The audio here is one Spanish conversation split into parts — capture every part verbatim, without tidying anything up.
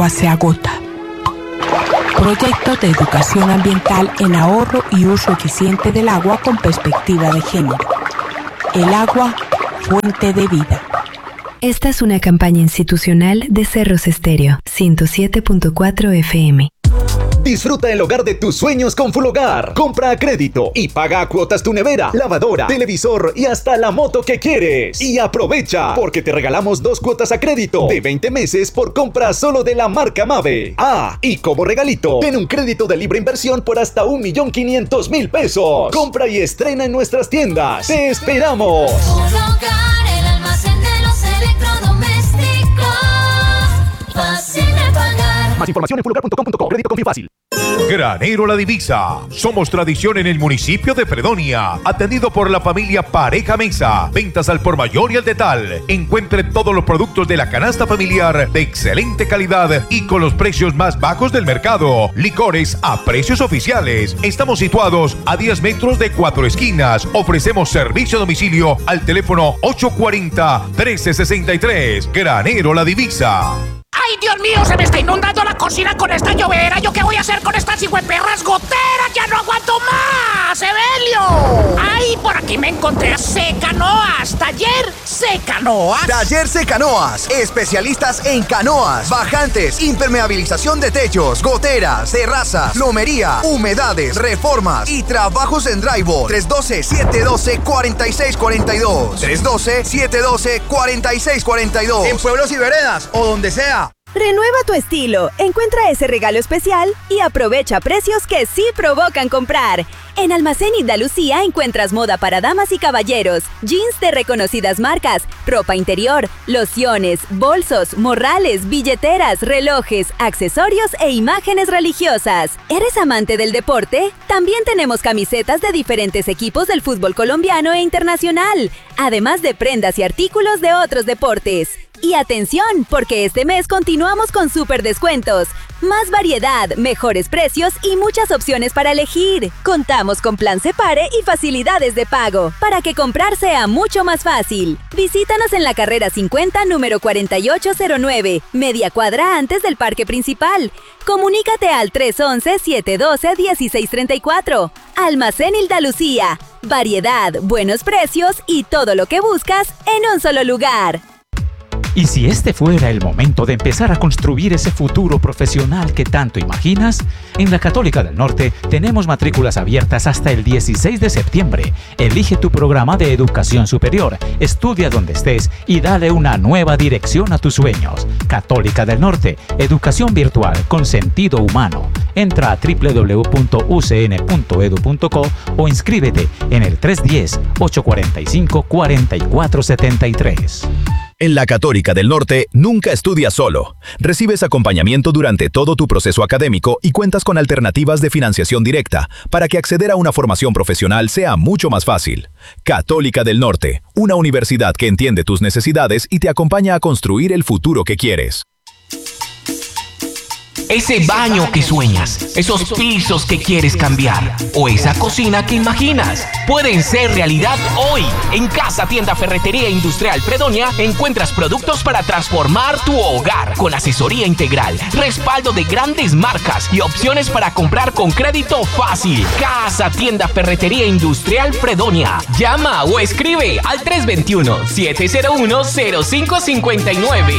se agota. Proyecto de educación ambiental en ahorro y uso eficiente del agua con perspectiva de género. El agua, fuente de vida. Esta es una campaña institucional de Cerros Estéreo, ciento siete punto cuatro F M. Disfruta el hogar de tus sueños con Fulhogar. Compra a crédito y paga a cuotas tu nevera, lavadora, televisor y hasta la moto que quieres. Y aprovecha, porque te regalamos dos cuotas a crédito de veinte meses por compra solo de la marca Mave. Ah, y como regalito, ten un crédito de libre inversión por hasta un millón quinientos mil pesos. Compra y estrena en nuestras tiendas. ¡Te esperamos! Fulhogar, el almacén de los electrodomésticos. Fácil de pagar. Más información en fulhogar punto com punto co. Crédito Confío Fácil. Granero La Divisa. Somos tradición en el municipio de Fredonia. Atendido por la familia Pareja Mesa. Ventas al por mayor y al detal. Encuentre todos los productos de la canasta familiar de excelente calidad y con los precios más bajos del mercado. Licores a precios oficiales. Estamos situados a diez metros de Cuatro Esquinas. Ofrecemos servicio a domicilio al teléfono ocho cuatro cero, uno tres seis tres. Granero La Divisa. ¡Ay, Dios mío! ¡Se me está inundando la cocina con esta llovera! ¿Yo qué voy a hacer con estas hijueperras goteras? ¡Ya no aguanto más! ¡Evelio! ¡Ay, por aquí me encontré a Secanoas! ¡Taller Secanoas! Taller Secanoas. Especialistas en canoas, bajantes, impermeabilización de techos, goteras, terrazas, plomería, humedades, reformas y trabajos en drywall. tres uno dos, siete uno dos, cuatro seis cuatro dos. tres uno dos, siete uno dos, cuatro seis cuatro dos. En pueblos y veredas o donde sea. Renueva tu estilo, encuentra ese regalo especial y aprovecha precios que sí provocan comprar. En Almacén Indalucía encuentras moda para damas y caballeros, jeans de reconocidas marcas, ropa interior, lociones, bolsos, morrales, billeteras, relojes, accesorios e imágenes religiosas. ¿Eres amante del deporte? También tenemos camisetas de diferentes equipos del fútbol colombiano e internacional, además de prendas y artículos de otros deportes. Y atención, porque este mes continuamos con súper descuentos. Más variedad, mejores precios y muchas opciones para elegir. Contamos con plan Separe y facilidades de pago, para que comprar sea mucho más fácil. Visítanos en la carrera cincuenta, número cuarenta y ocho cero nueve, media cuadra antes del parque principal. Comunícate al tres once, siete doce, dieciséis treinta y cuatro. Almacén Indalucía. Variedad, buenos precios y todo lo que buscas en un solo lugar. ¿Y si este fuera el momento de empezar a construir ese futuro profesional que tanto imaginas? En la Católica del Norte tenemos matrículas abiertas hasta el dieciséis de septiembre. Elige tu programa de educación superior, estudia donde estés y dale una nueva dirección a tus sueños. Católica del Norte, educación virtual con sentido humano. Entra a doble u doble u doble u punto u c n punto e d u punto co o inscríbete en el tres uno cero, ocho cuatro cinco, cuatro cuatro siete tres. En la Católica del Norte, nunca estudias solo. Recibes acompañamiento durante todo tu proceso académico y cuentas con alternativas de financiación directa para que acceder a una formación profesional sea mucho más fácil. Católica del Norte, una universidad que entiende tus necesidades y te acompaña a construir el futuro que quieres. Ese baño que sueñas, esos pisos que quieres cambiar o esa cocina que imaginas pueden ser realidad hoy. En Casa Tienda Ferretería Industrial Fredonia encuentras productos para transformar tu hogar con asesoría integral, respaldo de grandes marcas y opciones para comprar con crédito fácil. Casa Tienda Ferretería Industrial Fredonia. Llama o escribe al tres dos uno, siete cero uno, cero cinco cinco nueve.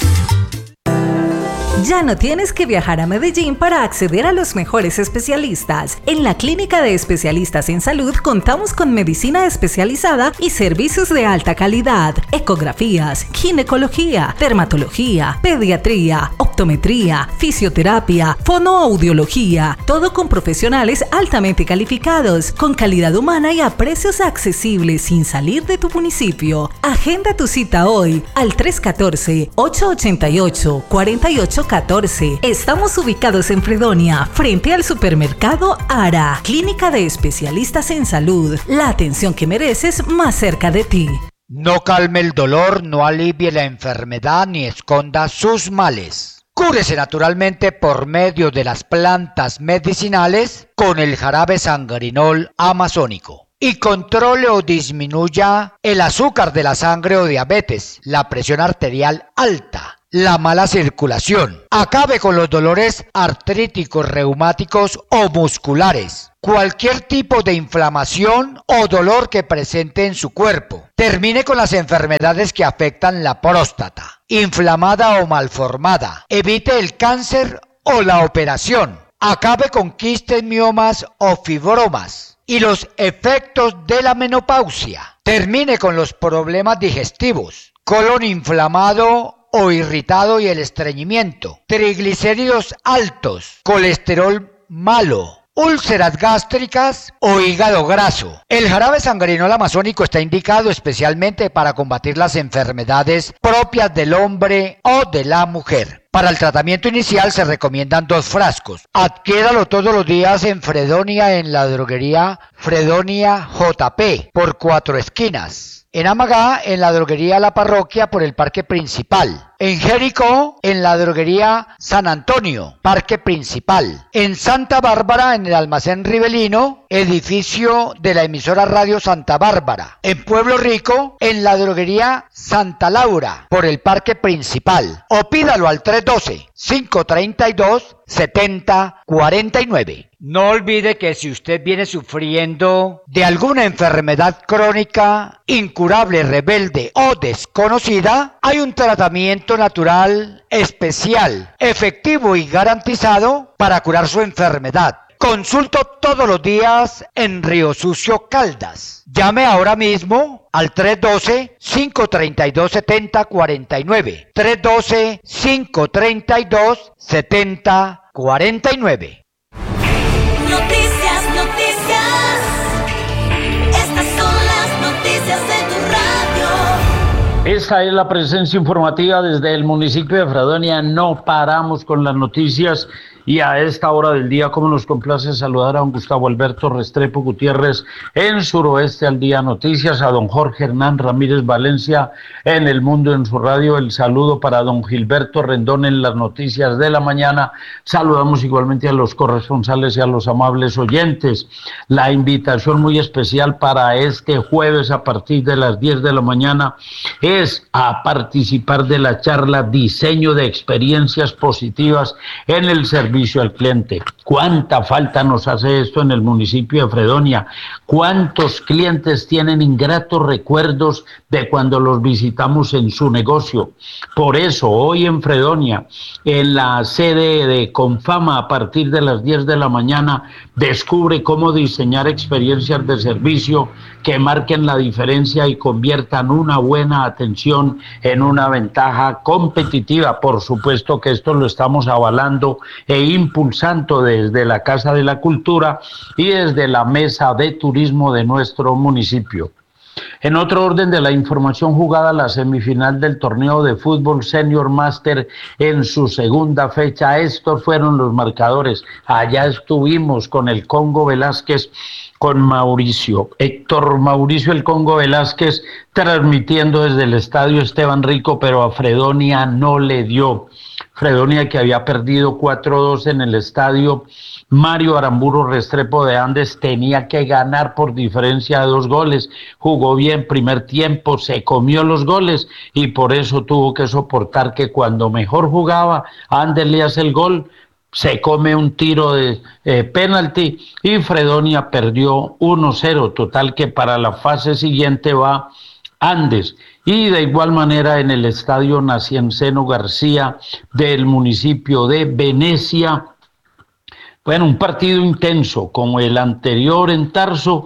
Ya no tienes que viajar a Medellín para acceder a los mejores especialistas. En la Clínica de Especialistas en Salud contamos con medicina especializada y servicios de alta calidad, ecografías, ginecología, dermatología, pediatría, optometría, fisioterapia, fonoaudiología, todo con profesionales altamente calificados, con calidad humana y a precios accesibles sin salir de tu municipio. Agenda tu cita hoy al tres uno cuatro, ocho ocho ocho, cuatro ocho uno cuatro. Estamos ubicados en Fredonia, frente al supermercado Ara. Clínica de Especialistas en Salud. La atención que mereces más cerca de ti. No calme el dolor, no alivie la enfermedad ni esconda sus males. Cúrese naturalmente por medio de las plantas medicinales con el jarabe sangrinol amazónico. Y controle o disminuya el azúcar de la sangre o diabetes, la presión arterial alta, la mala circulación. Acabe con los dolores artríticos, reumáticos o musculares. Cualquier tipo de inflamación o dolor que presente en su cuerpo. Termine con las enfermedades que afectan la próstata, inflamada o malformada. Evite el cáncer o la operación. Acabe con quistes, miomas o fibromas y los efectos de la menopausia. Termine con los problemas digestivos, colon inflamado o irritado y el estreñimiento, triglicéridos altos, colesterol malo, úlceras gástricas o hígado graso. El jarabe sangrinol amazónico está indicado especialmente para combatir las enfermedades propias del hombre o de la mujer. Para el tratamiento inicial se recomiendan dos frascos. Adquiéralo todos los días en Fredonia en la droguería Fredonia J P por Cuatro Esquinas. En Amagá, en la droguería La Parroquia por el Parque Principal. En Jericó, en la droguería San Antonio, Parque Principal. En Santa Bárbara, en el almacén Rivelino, edificio de la emisora Radio Santa Bárbara. En Pueblo Rico, en la droguería Santa Laura, por el Parque Principal. O pídalo al tres uno dos, cinco tres dos, siete cero cuatro nueve. No olvide que si usted viene sufriendo de alguna enfermedad crónica, incurable, rebelde o desconocida, hay un tratamiento natural especial, efectivo y garantizado para curar su enfermedad. Consulto todos los días en Río Sucio, Caldas. Llame ahora mismo al tres uno dos, cinco tres dos, siete cero cuatro nueve. tres uno dos, cinco tres dos, siete cero cuatro nueve. Noticias, noticias. Estas son las noticias de tu radio. Esta es la presencia informativa desde el municipio de Fredonia. No paramos con las noticias. Y a esta hora del día, como nos complace saludar a don Gustavo Alberto Restrepo Gutiérrez en Suroeste al Día Noticias, a don Jorge Hernán Ramírez Valencia en El Mundo en su radio, el saludo para don Gilberto Rendón en las noticias de la mañana. Saludamos igualmente a los corresponsales y a los amables oyentes. La invitación muy especial para este jueves a partir de las diez de la mañana es a participar de la charla Diseño de Experiencias Positivas en el Servicio al cliente. ¿Cuánta falta nos hace esto en el municipio de Fredonia? ¿Cuántos clientes tienen ingratos recuerdos de cuando los visitamos en su negocio? Por eso, hoy en Fredonia, en la sede de Confama, a partir de las diez de la mañana, descubre cómo diseñar experiencias de servicio que marquen la diferencia y conviertan una buena atención en una ventaja competitiva. Por supuesto que esto lo estamos avalando e impulsando desde la Casa de la Cultura y desde la Mesa de Turismo de nuestro municipio. En otro orden de la información, jugada la semifinal del torneo de fútbol Senior Master en su segunda fecha. Estos fueron los marcadores. Allá estuvimos con el Congo Velázquez, con Mauricio, Héctor Mauricio el Congo Velázquez, transmitiendo desde el estadio Esteban Rico, pero a Fredonia no le dio. Fredonia, que había perdido cuatro dos en el estadio Mario Aramburu Restrepo de Andes, tenía que ganar por diferencia de dos goles. Jugó bien primer tiempo, se comió los goles y por eso tuvo que soportar que cuando mejor jugaba, Andes le hace el gol, se come un tiro de eh, penalti y Fredonia perdió uno cero. Total que para la fase siguiente va Andes. Y de igual manera en el estadio Nacianceno García del municipio de Venecia, bueno, un partido intenso como el anterior en Tarso,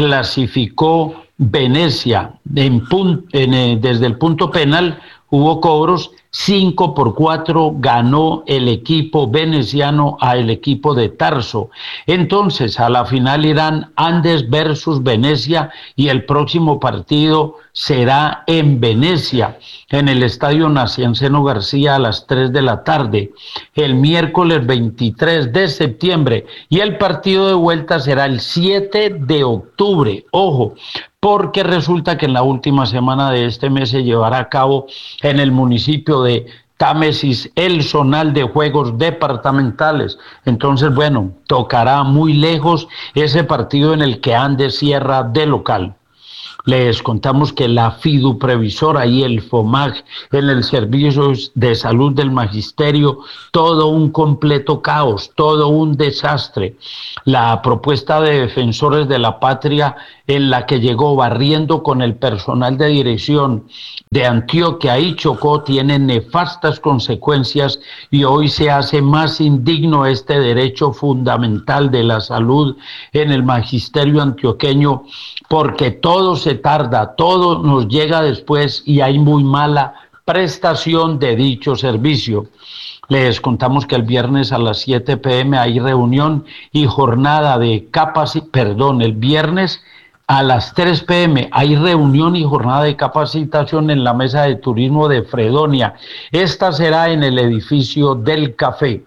clasificó Venecia en pun- en, eh, desde el punto penal, hubo cobros, cinco por cuatro ganó el equipo veneciano al equipo de Tarso. Entonces, a la final irán Andes versus Venecia y el próximo partido será en Venecia, en el estadio Nacianceno García a las tres de la tarde, el miércoles veintitrés de septiembre, y el partido de vuelta será el siete de octubre. Ojo, porque resulta que en la última semana de este mes se llevará a cabo en el municipio de Támesis el zonal de juegos departamentales. Entonces, bueno, tocará muy lejos ese partido en el que Andes cierra de local. Les contamos que la Fiduprevisora y el FOMAG en el Servicio de Salud del Magisterio, todo un completo caos, todo un desastre. La propuesta de Defensores de la Patria en la que llegó barriendo con el personal de dirección de Antioquia y Chocó tiene nefastas consecuencias y hoy se hace más indigno este derecho fundamental de la salud en el magisterio antioqueño, porque todo se tarda, todo nos llega después y hay muy mala prestación de dicho servicio. Les contamos que el viernes a las siete pe eme hay reunión y jornada de capacitación, perdón, el viernes a las tres pe eme hay reunión y jornada de capacitación en la mesa de turismo de Fredonia. Esta será en el edificio del Café.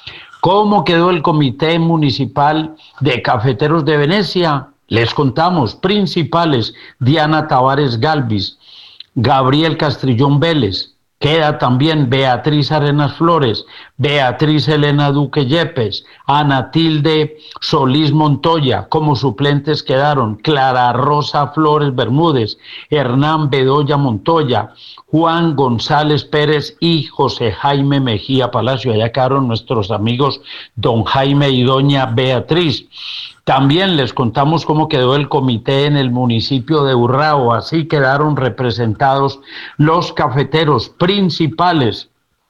¿Cómo quedó el Comité Municipal de Cafeteros de Venecia? Les contamos, principales, Diana Tavares Galvis, Gabriel Castrillón Vélez, queda también Beatriz Arenas Flores, Beatriz Elena Duque Yepes, Ana Tilde Solís Montoya, como suplentes quedaron Clara Rosa Flores Bermúdez, Hernán Bedoya Montoya, Juan González Pérez y José Jaime Mejía Palacio. Allá quedaron nuestros amigos don Jaime y doña Beatriz. También les contamos cómo quedó el comité en el municipio de Urrao. Así quedaron representados los cafeteros principales.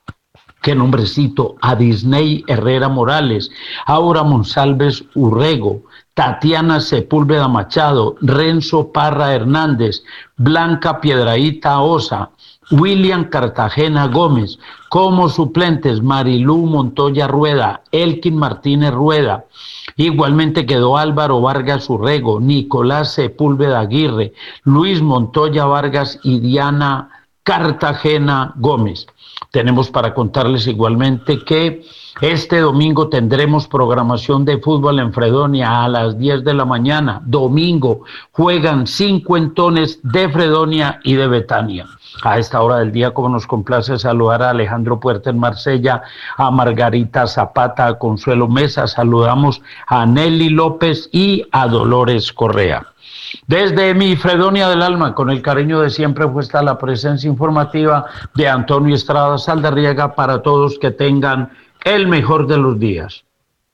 Qué nombrecito: a Disney Herrera Morales, Aura Monsalves Urrego, Tatiana Sepúlveda Machado, Renzo Parra Hernández, Blanca Piedraíta Osa, William Cartagena Gómez, como suplentes Marilú Montoya Rueda, Elkin Martínez Rueda. Igualmente quedó Álvaro Vargas Urrego, Nicolás Sepúlveda Aguirre, Luis Montoya Vargas y Diana Cartagena Gómez. Tenemos para contarles igualmente que este domingo tendremos programación de fútbol en Fredonia a las diez de la mañana. Domingo juegan cincuentones de Fredonia y de Betania. A esta hora del día, como nos complace saludar a Alejandro Puerta en Marsella, a Margarita Zapata, a Consuelo Mesa, saludamos a Nelly López y a Dolores Correa. Desde mi Fredonia del alma, con el cariño de siempre, fue esta la presencia informativa de Antonio Estrada Saldarriaga para todos. Que tengan el mejor de los días.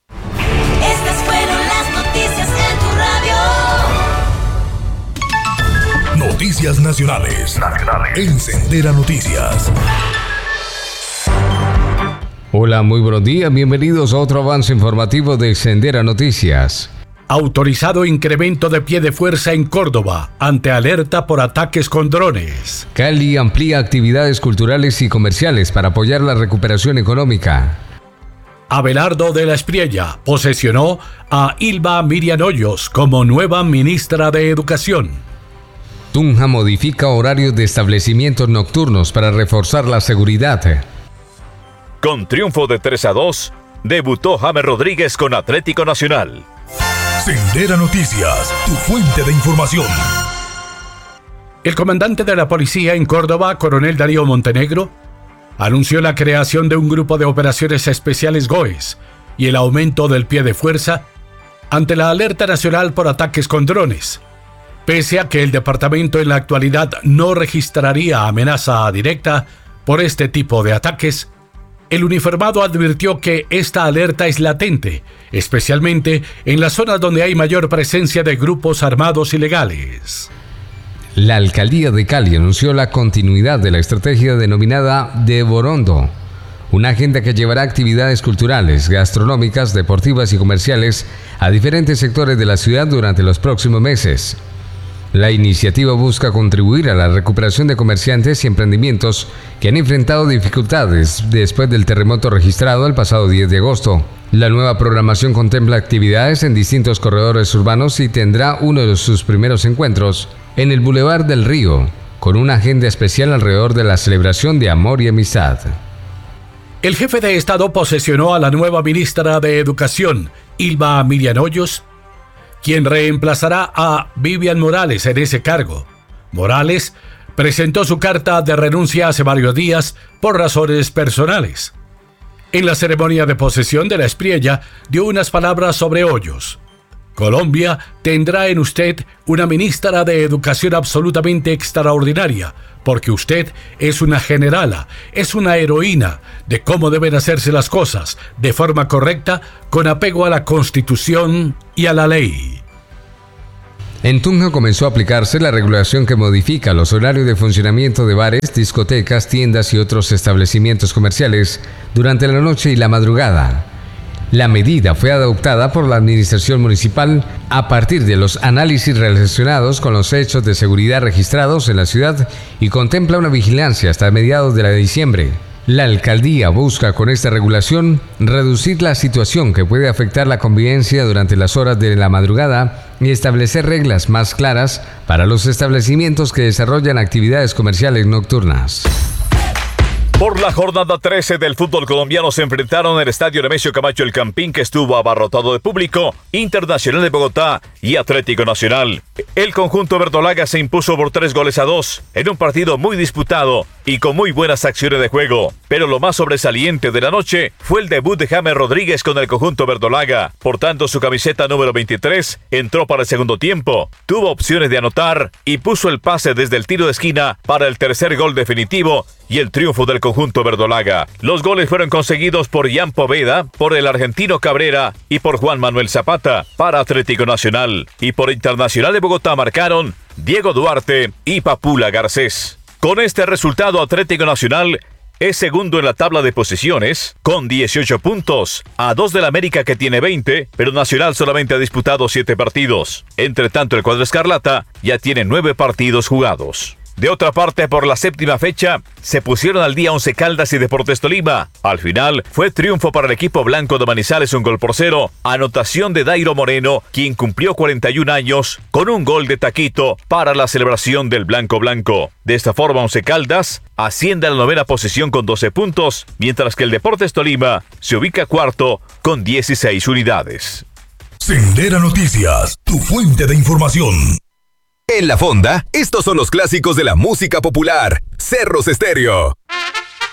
Estas fueron las noticias en tu radio. Noticias nacionales. Nacionales. En Sendera Noticias. Hola, muy buenos días. Bienvenidos a otro avance informativo de Sendera Noticias. Autorizado incremento de pie de fuerza en Córdoba ante alerta por ataques con drones. Cali amplía actividades culturales y comerciales para apoyar la recuperación económica. Abelardo de la Espriella posesionó a Ilva Miriam Hoyos como nueva ministra de Educación. Tunja modifica horarios de establecimientos nocturnos para reforzar la seguridad. Con triunfo de tres a dos, debutó James Rodríguez con Atlético Nacional. Sendera Noticias, tu fuente de información. El comandante de la policía en Córdoba, coronel Darío Montenegro, anunció la creación de un grupo de operaciones especiales GOES y el aumento del pie de fuerza ante la alerta nacional por ataques con drones. Pese a que el departamento en la actualidad no registraría amenaza directa por este tipo de ataques, el uniformado advirtió que esta alerta es latente, especialmente en las zonas donde hay mayor presencia de grupos armados ilegales. La alcaldía de Cali anunció la continuidad de la estrategia denominada De Borondo, una agenda que llevará actividades culturales, gastronómicas, deportivas y comerciales a diferentes sectores de la ciudad durante los próximos meses. La iniciativa busca contribuir a la recuperación de comerciantes y emprendimientos que han enfrentado dificultades después del terremoto registrado el pasado diez de agosto. La nueva programación contempla actividades en distintos corredores urbanos y tendrá uno de sus primeros encuentros en el Boulevard del Río, con una agenda especial alrededor de la celebración de amor y amistad. El jefe de Estado posesionó a la nueva ministra de Educación, Ilva Miriam Hoyos, quien reemplazará a Vivian Morales en ese cargo. Morales presentó su carta de renuncia hace varios días por razones personales. En la ceremonia de posesión de la Espriella dio unas palabras sobre Hoyos. Colombia tendrá en usted una ministra de Educación absolutamente extraordinaria, porque usted es una generala, es una heroína de cómo deben hacerse las cosas de forma correcta, con apego a la Constitución y a la ley. En Tunja comenzó a aplicarse la regulación que modifica los horarios de funcionamiento de bares, discotecas, tiendas y otros establecimientos comerciales durante la noche y la madrugada. La medida fue adoptada por la administración municipal a partir de los análisis relacionados con los hechos de seguridad registrados en la ciudad y contempla una vigilancia hasta mediados de diciembre. La alcaldía busca con esta regulación reducir la situación que puede afectar la convivencia durante las horas de la madrugada y establecer reglas más claras para los establecimientos que desarrollan actividades comerciales nocturnas. Por la jornada trece del fútbol colombiano se enfrentaron en el estadio Nemesio Camacho El Campín, que estuvo abarrotado de público, Internacional de Bogotá y Atlético Nacional. El conjunto verdolaga se impuso por tres goles a dos en un partido muy disputado y con muy buenas acciones de juego. Pero lo más sobresaliente de la noche fue el debut de James Rodríguez con el conjunto verdolaga. Portando su camiseta número veintitrés, entró para el segundo tiempo, tuvo opciones de anotar y puso el pase desde el tiro de esquina para el tercer gol definitivo y el triunfo del conjunto verdolaga. Los goles fueron conseguidos por Ian Poveda, por el argentino Cabrera y por Juan Manuel Zapata para Atlético Nacional. Y por Internacional de Bogotá marcaron Diego Duarte y Papula Garcés. Con este resultado, Atlético Nacional es segundo en la tabla de posiciones con dieciocho puntos, a dos del América, que tiene veinte, pero Nacional solamente ha disputado siete partidos. Entre tanto, el cuadro escarlata ya tiene nueve partidos jugados. De otra parte, por la séptima fecha, se pusieron al día Once Caldas y Deportes Tolima. Al final, fue triunfo para el equipo blanco de Manizales, un gol por cero. Anotación de Dairo Moreno, quien cumplió cuarenta y un años, con un gol de taquito para la celebración del blanco blanco. De esta forma, Once Caldas asciende a la novena posición con doce puntos, mientras que el Deportes Tolima se ubica cuarto con dieciséis unidades. Sendera Noticias, tu fuente de información. En la fonda, estos son los clásicos de la música popular. Cerros Estéreo.